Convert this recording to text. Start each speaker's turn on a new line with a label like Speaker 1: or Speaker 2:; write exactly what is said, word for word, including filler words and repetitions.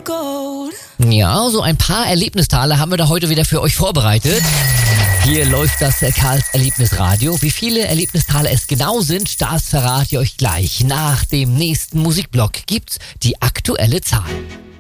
Speaker 1: Ja, so ein paar Erlebnistaler haben wir da heute wieder für euch vorbereitet. Hier läuft das äh, Karls Erlebnisradio. Wie viele Erlebnistaler es genau sind, das verrate ich euch gleich. Nach dem nächsten Musikblock gibt's die aktuelle Zahl.